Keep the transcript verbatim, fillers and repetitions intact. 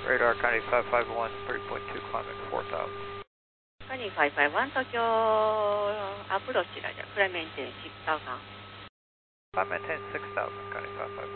Radar County five five one, three point two, climbing four thousand. County five five one, Tokyo approach ラジャ、クライメンテンろく thousand. Climb maintain six thousand, County five five one.